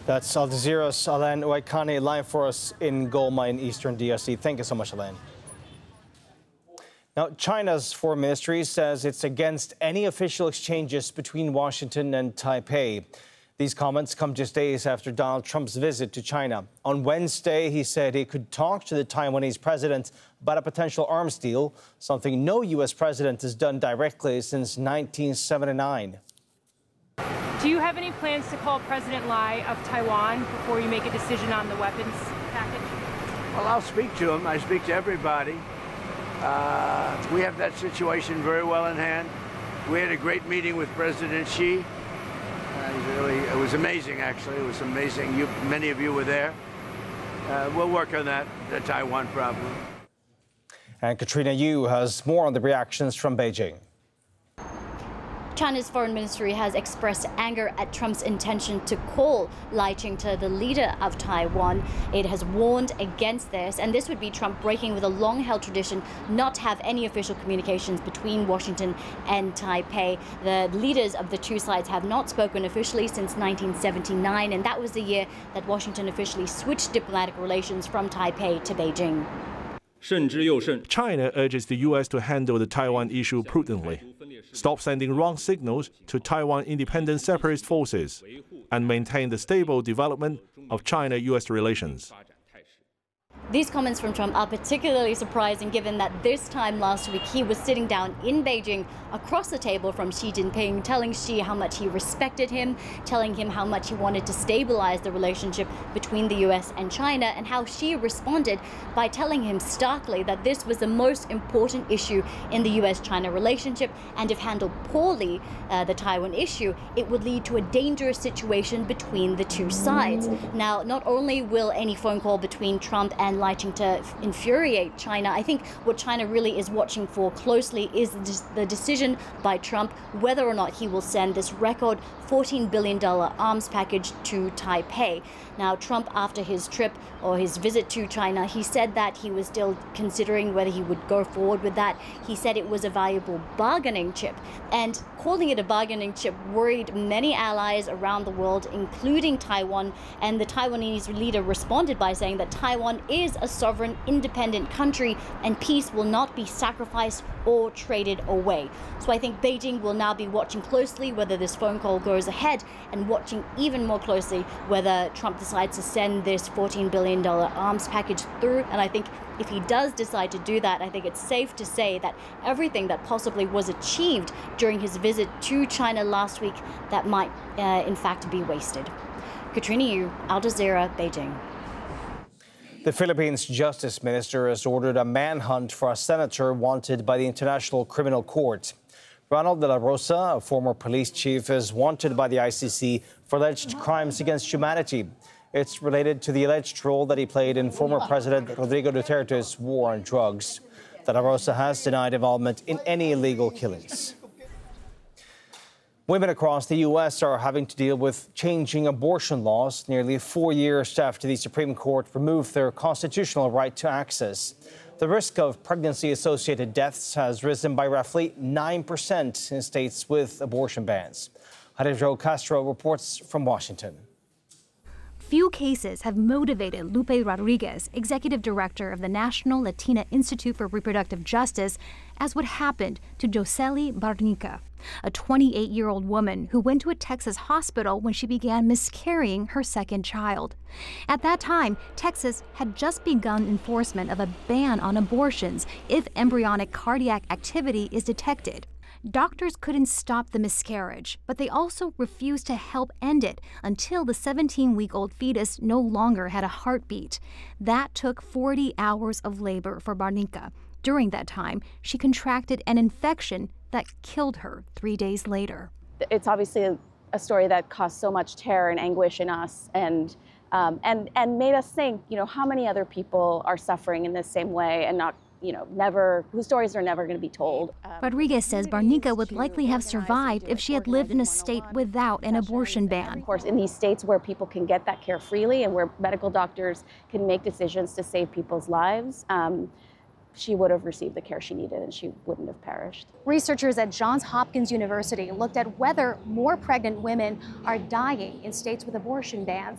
That's Al Jazeera's Alain Waikani live for us in Goma in eastern DRC. Thank you so much, Alain. Now, China's foreign ministry says it's against any official exchanges between Washington and Taipei. These comments come just days after Donald Trump's visit to China. On Wednesday, he said he could talk to the Taiwanese president about a potential arms deal, something no U.S. president has done directly since 1979. Do you have any plans to call President Lai of Taiwan before you make a decision on the weapons package? Well, I'll speak to him. I speak to everybody. We have that situation very well in hand. We had a great meeting with President Xi. It was amazing, actually. It was amazing. Many of you were there. We'll work on that, the Taiwan problem. And Katrina Yu has more on the reactions from Beijing. China's foreign ministry has expressed anger at Trump's intention to call Lai Ching-te, the leader of Taiwan. It has warned against this, and this would be Trump breaking with a long-held tradition not to have any official communications between Washington and Taipei. The leaders of the two sides have not spoken officially since 1979, and that was the year that Washington officially switched diplomatic relations from Taipei to Beijing. China urges the U.S. to handle the Taiwan issue prudently, stop sending wrong signals to Taiwan independent separatist forces, and maintain the stable development of China-U.S. relations. These comments from Trump are particularly surprising given that this time last week he was sitting down in Beijing across the table from Xi Jinping, telling Xi how much he respected him, telling him how much he wanted to stabilize the relationship between the US and China, and how Xi responded by telling him starkly that this was the most important issue in the US-China relationship, and if handled poorly, the Taiwan issue, it would lead to a dangerous situation between the two sides. Now, not only will any phone call between Trump and Lai Ching-te infuriate China, I think what China really is watching for closely is the decision by Trump whether or not he will send this record $14 billion arms package to Taipei. Now, Trump, after his trip or his visit to China, he said that he was still considering whether he would go forward with that. He said it was a valuable bargaining chip, and calling it a bargaining chip worried many allies around the world, including Taiwan, and the Taiwanese leader responded by saying that Taiwan is a sovereign, independent country and peace will not be sacrificed or traded away. So I think Beijing will now be watching closely whether this phone call goes ahead, and watching even more closely whether Trump decides to send this $14 billion arms package through. And I think if he does decide to do that, I think it's safe to say that everything that possibly was achieved during his visit to China last week, that might in fact be wasted. Katrina Yu, Al Jazeera, Beijing. The Philippines Justice Minister has ordered a manhunt for a senator wanted by the International Criminal Court. Ronald de la Rosa, a former police chief, is wanted by the ICC for alleged crimes against humanity. It's related to the alleged role that he played in former President Rodrigo Duterte's war on drugs. De la Rosa has denied involvement in any illegal killings. Women across the U.S. are having to deal with changing abortion laws nearly 4 years after the Supreme Court removed their constitutional right to access. The risk of pregnancy-associated deaths has risen by roughly 9% in states with abortion bans. Alejandro Castro reports from Washington. Few cases have motivated Lupe Rodriguez, executive director of the National Latina Institute for Reproductive Justice, as what happened to Josely Barnica, a 28-year-old woman who went to a Texas hospital when she began miscarrying her second child. At that time, Texas had just begun enforcement of a ban on abortions if embryonic cardiac activity is detected. Doctors couldn't stop the miscarriage, but they also refused to help end it until the 17-week-old fetus no longer had a heartbeat. That took 40 hours of labor for Barnica. During that time, she contracted an infection that killed her 3 days later. It's obviously a story that caused so much terror and anguish in us, and made us think, how many other people are suffering in this same way and not, whose stories are never going to be told. Rodriguez says Barnica would likely have survived if she had lived in a state without an abortion ban. Of course, in these states where people can get that care freely and where medical doctors can make decisions to save people's lives, she would have received the care she needed and she wouldn't have perished. Researchers at Johns Hopkins University looked at whether more pregnant women are dying in states with abortion bans.